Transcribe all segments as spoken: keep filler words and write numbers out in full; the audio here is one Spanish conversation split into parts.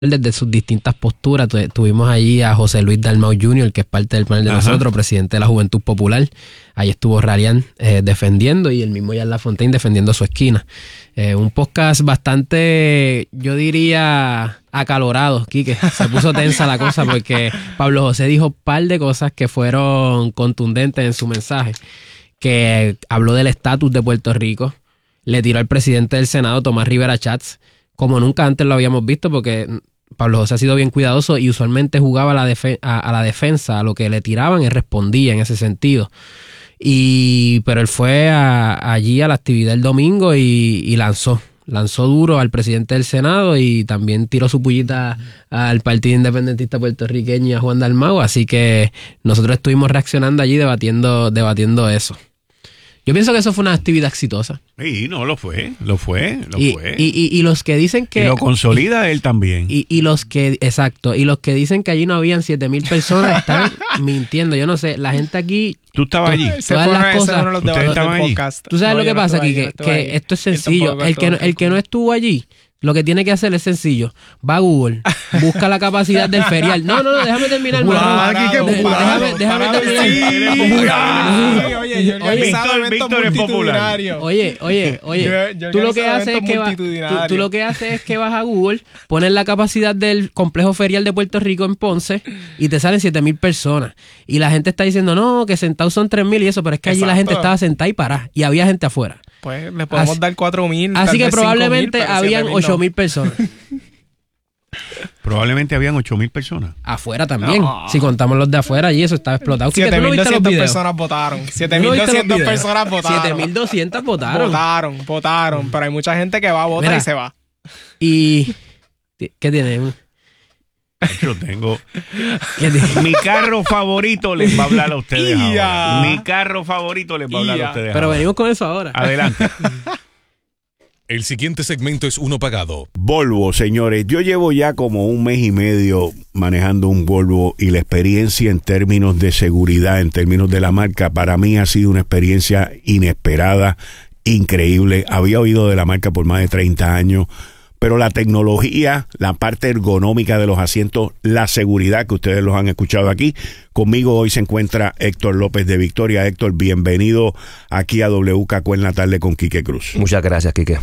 desde sus distintas posturas. Tu, tuvimos allí a José Luis Dalmau junior, que es parte del panel de Ajá. nosotros, presidente de la Juventud Popular. Ahí estuvo Ralian eh, defendiendo y el mismo Jan Lafontaine defendiendo su esquina. Eh, un podcast bastante, yo diría, acalorado, Quique. Se puso tensa la cosa porque Pablo José dijo un par de cosas que fueron contundentes en su mensaje, que habló del estatus de Puerto Rico, le tiró al presidente del Senado, Tomás Rivera Chats, como nunca antes lo habíamos visto, porque Pablo José ha sido bien cuidadoso y usualmente jugaba a la, defen- a, a la defensa, a lo que le tiraban, él respondía en ese sentido. Y pero él fue a, allí a la actividad el domingo y, y lanzó, lanzó duro al presidente del Senado y también tiró su pullita al Partido Independentista Puertorriqueño y a Juan Dalmau, así que nosotros estuvimos reaccionando allí debatiendo, debatiendo eso. Yo pienso que eso fue una actividad exitosa. Sí, no, lo fue, lo fue, lo y, fue. Y, y, y los que dicen que... Y lo consolida él también. Y, y los que, exacto, y los que dicen que allí no habían siete mil personas están mintiendo. Yo no sé, la gente aquí... ¿Tú estabas allí? Todas las cosas... ¿Ustedes estaban allí? ¿Tú sabes no, lo que pasa aquí? allí, Que, no que allí. esto es sencillo. El que, no, el que no estuvo allí... Lo que tiene que hacer es sencillo. Va a Google, busca la capacidad del ferial. No, no, no, déjame terminar. Déjame, déjame terminar. Oye, yo he Víctor, Víctor es popular. Oye, oye, oye. Yo, yo tú lo que haces es que va, tú, tú lo que haces es que vas a Google, pones la capacidad del complejo ferial de Puerto Rico en Ponce y te salen siete mil personas. Y la gente está diciendo, no, que sentados son tres mil y eso, pero es que allí Exacto. la gente estaba sentada y parada y había gente afuera. Pues le podemos así, dar cuatro mil. Así que probablemente mil, habían ocho mil no. personas. Probablemente habían ocho mil personas. Afuera también. No. Si contamos los de afuera, allí eso estaba explotado. siete mil doscientas personas votaron. siete mil doscientas personas votaron. siete mil doscientas votaron. Votaron, votaron. Pero hay mucha gente que va a votar Mira, y se va. ¿Y qué tiene? Yo tengo... Mi carro favorito les va a hablar a ustedes ahora. Mi carro favorito les va a hablar a ustedes Pero ahora. venimos con eso ahora. Adelante. El siguiente segmento es uno pagado. Volvo, señores. Yo llevo ya como un mes y medio manejando un Volvo y la experiencia en términos de seguridad, en términos de la marca, para mí ha sido una experiencia inesperada, increíble. Había oído de la marca por más de treinta años, pero la tecnología, la parte ergonómica de los asientos, la seguridad que ustedes los han escuchado aquí. Conmigo hoy se encuentra Héctor López de Victoria. Héctor, bienvenido aquí a W K Q en la tarde con Quique Cruz. Muchas gracias, Quique.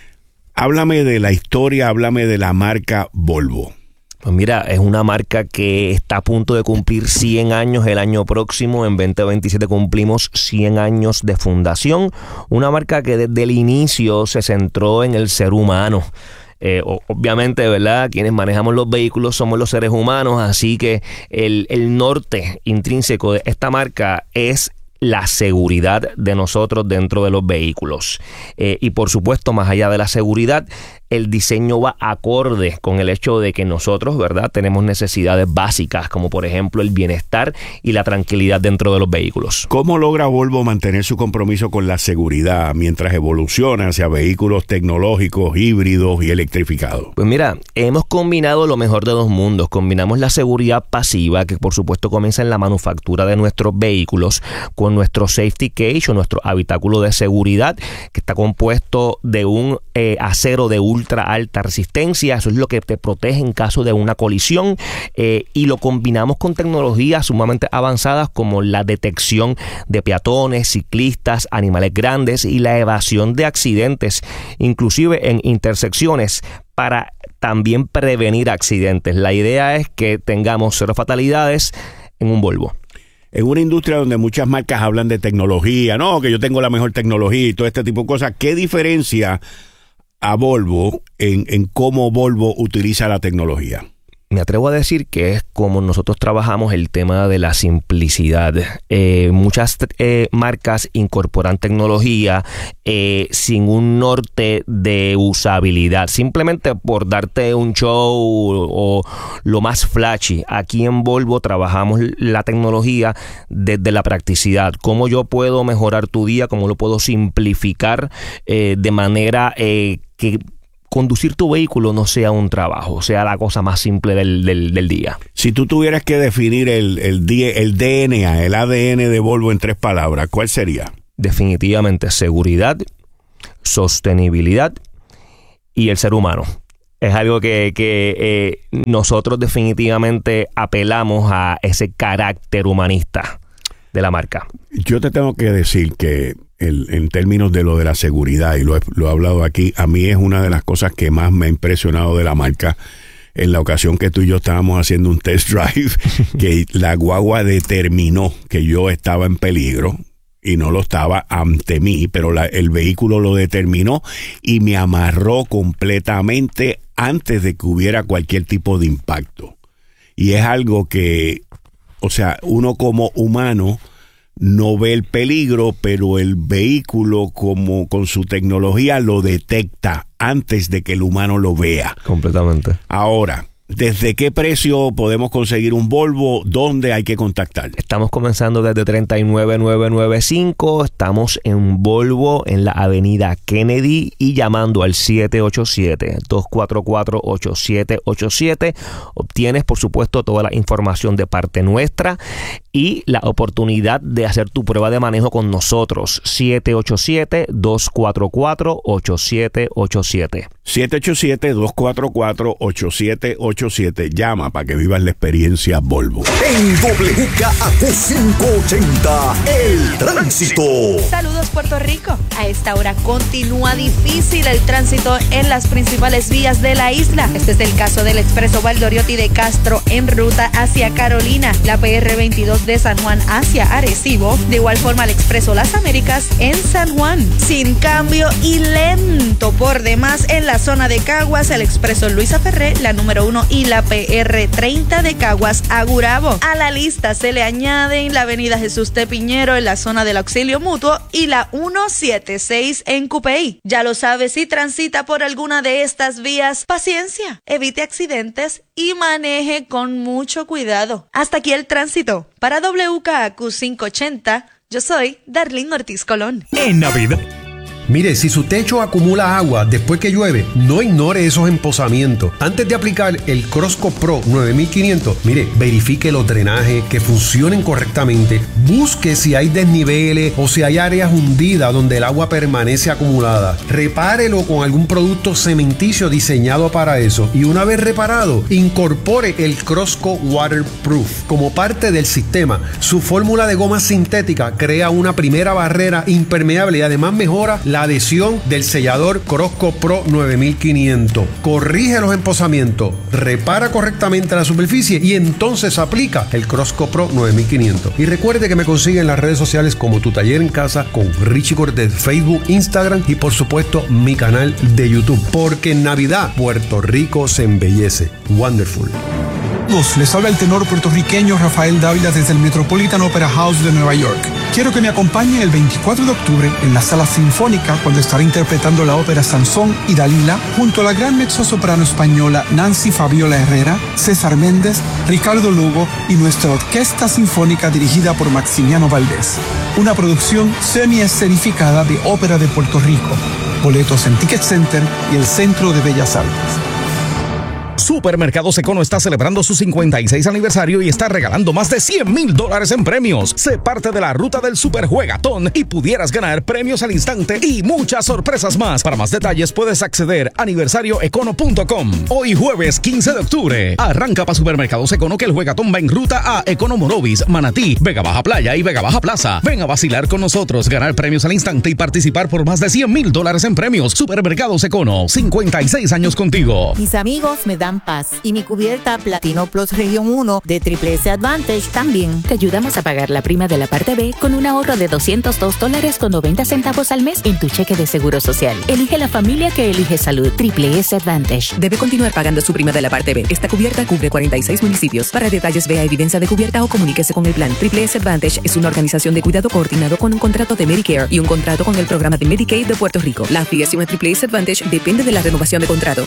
Háblame de la historia, háblame de la marca Volvo. Pues mira, es una marca que está a punto de cumplir cien años el año próximo. En veinte veintisiete cumplimos cien años de fundación. Una marca que desde el inicio se centró en el ser humano. Eh, obviamente, ¿verdad? Quienes manejamos los vehículos somos los seres humanos, así que el, el norte intrínseco de esta marca es la seguridad de nosotros dentro de los vehículos. Eh, y por supuesto, más allá de la seguridad, el diseño va acorde con el hecho de que nosotros, ¿verdad?, tenemos necesidades básicas, como por ejemplo el bienestar y la tranquilidad dentro de los vehículos. ¿Cómo logra Volvo mantener su compromiso con la seguridad mientras evoluciona hacia vehículos tecnológicos, híbridos y electrificados? Pues mira, hemos combinado lo mejor de dos mundos. Combinamos la seguridad pasiva, que por supuesto comienza en la manufactura de nuestros vehículos, con nuestro safety cage o nuestro habitáculo de seguridad, que está compuesto de un eh, acero de ultra alta resistencia. Eso es lo que te protege en caso de una colisión, eh, y lo combinamos con tecnologías sumamente avanzadas como la detección de peatones, ciclistas, animales grandes y la evasión de accidentes, inclusive en intersecciones, para también prevenir accidentes. La idea es que tengamos cero fatalidades en un Volvo. En una industria donde muchas marcas hablan de tecnología, no, que yo tengo la mejor tecnología y todo este tipo de cosas, ¿qué diferencia a Volvo en, en cómo Volvo utiliza la tecnología? Me atrevo a decir que es como nosotros trabajamos el tema de la simplicidad. Eh, muchas eh, marcas incorporan tecnología eh, sin un norte de usabilidad, simplemente por darte un show o, o lo más flashy. Aquí en Volvo trabajamos la tecnología desde la practicidad. Cómo yo puedo mejorar tu día, cómo lo puedo simplificar eh, de manera eh, que conducir tu vehículo no sea un trabajo, sea la cosa más simple del, del, del día. Si tú tuvieras que definir el, el, el D N A, el A D N de Volvo en tres palabras, ¿cuál sería? Definitivamente seguridad, sostenibilidad y el ser humano. Es algo que, que eh, nosotros definitivamente apelamos a ese carácter humanista de la marca. Yo te tengo que decir que el, en términos de lo de la seguridad, y lo he, lo he hablado aquí, a mí es una de las cosas que más me ha impresionado de la marca. En la ocasión que tú y yo estábamos haciendo un test drive, que la guagua determinó que yo estaba en peligro, y no lo estaba ante mí, pero la, el vehículo lo determinó y me amarró completamente antes de que hubiera cualquier tipo de impacto. Y es algo que, o sea, uno como humano no ve el peligro, pero el vehículo, como con su tecnología, lo detecta antes de que el humano lo vea. Completamente. Ahora, ¿desde qué precio podemos conseguir un Volvo? ¿Dónde hay que contactar? Estamos comenzando desde treinta y nueve mil novecientos noventa y cinco. Estamos en Volvo en la avenida Kennedy y llamando al siete ocho siete, dos cuatro cuatro, ocho siete ocho siete. Obtienes, por supuesto, toda la información de parte nuestra y la oportunidad de hacer tu prueba de manejo con nosotros. siete ocho siete, dos cuatro cuatro, ocho siete ocho siete. siete ocho siete, dos cuatro cuatro, ocho siete ocho siete. Llama para que vivas la experiencia Volvo. En W K A Q quinientos ochenta, el tránsito. Saludos, Puerto Rico. A esta hora continúa difícil el tránsito en las principales vías de la isla. Este es el caso del expreso Valdoriotti de Castro en ruta hacia Carolina, la P R veintidós de San Juan hacia Arecibo, de igual forma el expreso Las Américas en San Juan. Sin cambio y lento por demás en la zona de Caguas, el expreso Luisa Ferré, la número uno, y la P R treinta de Caguas a Gurabo. A la lista se le añaden la avenida Jesús de Piñero en la zona del Auxilio Mutuo y la ciento setenta y seis en Cupey. Ya lo sabes, si transita por alguna de estas vías, paciencia, evite accidentes y maneje con mucho cuidado. Hasta aquí el tránsito. Para W K A Q quinientos ochenta, yo soy Darlene Ortiz Colón. En Navidad. Mire, si su techo acumula agua después que llueve, no ignore esos empozamientos. Antes de aplicar el Crosco Pro nueve mil quinientos, mire, verifique los drenajes que funcionen correctamente. Busque si hay desniveles o si hay áreas hundidas donde el agua permanece acumulada. Repárelo con algún producto cementicio diseñado para eso. Y una vez reparado, incorpore el Crosco Waterproof como parte del sistema. Su fórmula de goma sintética crea una primera barrera impermeable y además mejora la La adhesión del sellador Crosco Pro nueve mil quinientos. Corrige los empozamientos, repara correctamente la superficie y entonces aplica el Crosco Pro nueve mil quinientos. Y recuerde que me consigue en las redes sociales como Tu Taller en Casa con Richie Cortés, Facebook, Instagram y por supuesto mi canal de YouTube. Porque en Navidad Puerto Rico se embellece. Wonderful. Les habla el tenor puertorriqueño Rafael Dávila desde el Metropolitan Opera House de Nueva York. Quiero que me acompañen el veinticuatro de octubre en la Sala Sinfónica cuando estaré interpretando la ópera Sansón y Dalila junto a la gran mezzosoprano española Nancy Fabiola Herrera, César Méndez, Ricardo Lugo y nuestra Orquesta Sinfónica dirigida por Maximiano Valdés. Una producción semi-escenificada de Ópera de Puerto Rico. Boletos en Ticket Center y el Centro de Bellas Artes. Supermercados Econo está celebrando su cincuenta y seis aniversario y está regalando más de cien mil dólares en premios. Sé parte de la ruta del Superjuegatón y pudieras ganar premios al instante y muchas sorpresas más. Para más detalles puedes acceder a aniversario econo punto com. Hoy jueves quince de octubre. Arranca para Supermercados Econo que el Juegatón va en ruta a Econo Morovis, Manatí, Vega Baja Playa y Vega Baja Plaza. Ven a vacilar con nosotros, ganar premios al instante y participar por más de cien mil dólares en premios. Supermercados Econo, cincuenta y seis años contigo. Mis amigos me dan paz y mi cubierta Platino Plus Región uno de Triple S Advantage también. Te ayudamos a pagar la prima de la parte B con un ahorro de doscientos dos dólares con noventa centavos al mes en tu cheque de seguro social. Elige la familia que elige salud. Triple S Advantage. Debe continuar pagando su prima de la parte B. Esta cubierta cubre cuarenta y seis municipios. Para detalles vea evidencia de cubierta o comuníquese con el plan. Triple S Advantage es una organización de cuidado coordinado con un contrato de Medicare y un contrato con el programa de Medicaid de Puerto Rico. La afiliación a Triple S Advantage depende de la renovación de contrato.